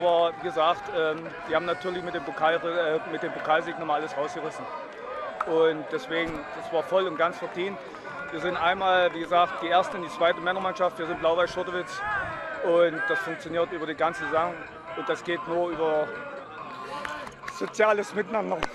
Aber wie gesagt, die haben natürlich mit dem Pokalsieg nochmal alles rausgerissen. Und deswegen, das war voll und ganz verdient. Wir sind einmal, wie gesagt, die erste und die zweite Männermannschaft. Wir sind Blau-Weiß-Schottowitz. Und das funktioniert über die ganze Saison. Und das geht nur über soziales Miteinander.